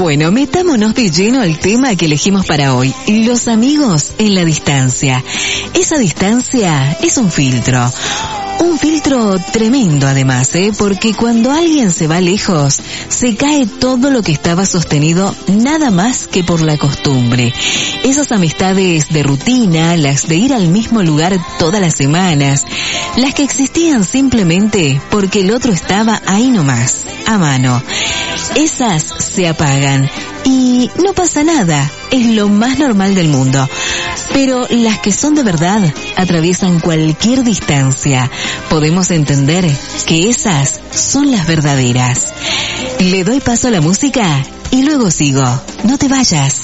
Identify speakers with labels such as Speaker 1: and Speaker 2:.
Speaker 1: Bueno, metámonos de lleno al tema que elegimos para hoy, los amigos en la distancia. Esa distancia es un filtro. Un filtro tremendo además, porque cuando alguien se va lejos, se cae todo lo que estaba sostenido nada más que por la costumbre. Esas amistades de rutina, las de ir al mismo lugar todas las semanas, las que existían simplemente porque el otro estaba ahí nomás, a mano. Esas se apagan y no pasa nada, es lo más normal del mundo. Pero las que son de verdad atraviesan cualquier distancia. Podemos entender que esas son las verdaderas. Le doy paso a la música y luego sigo. No te vayas.